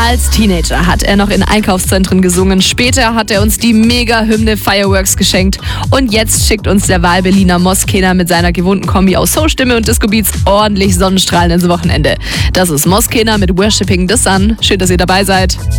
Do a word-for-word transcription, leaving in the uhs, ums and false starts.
Als Teenager hat er noch in Einkaufszentren gesungen. Später hat er uns die Mega-Hymne Fireworks geschenkt. Und jetzt schickt uns der Wahlberliner Moskener mit seiner gewohnten Kombi aus Soul-Stimme und Disco-Beats ordentlich Sonnenstrahlen ins Wochenende. Das ist Moskener mit Worshipping the Sun. Schön, dass ihr dabei seid.